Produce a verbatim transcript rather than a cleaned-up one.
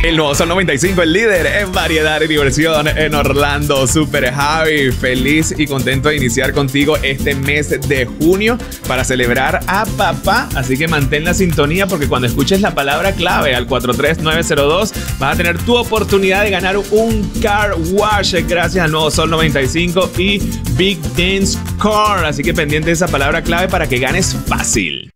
El nuevo Sol noventa y cinco, el líder en variedad y diversión en Orlando. Super Javi, feliz y contento de iniciar contigo este mes de junio para celebrar a papá. Así que mantén la sintonía porque cuando escuches la palabra clave al cuatro tres nueve cero dos vas a tener tu oportunidad de ganar un car wash gracias al nuevo Sol noventa y cinco y Big Dance Car. Así que pendiente de esa palabra clave para que ganes fácil.